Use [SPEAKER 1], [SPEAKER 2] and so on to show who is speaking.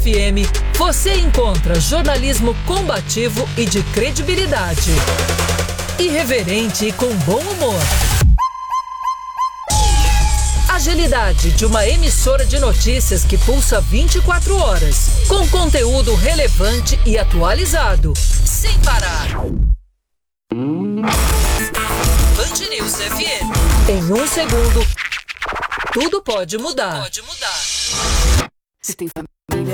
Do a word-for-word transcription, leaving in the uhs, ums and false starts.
[SPEAKER 1] F M, você encontra jornalismo combativo e de credibilidade. Irreverente e com bom humor. Agilidade de uma emissora de notícias que pulsa vinte e quatro horas, com conteúdo relevante e atualizado, sem parar. Band News F M. Em um segundo, tudo pode mudar. Tudo pode mudar.
[SPEAKER 2] Se tem família,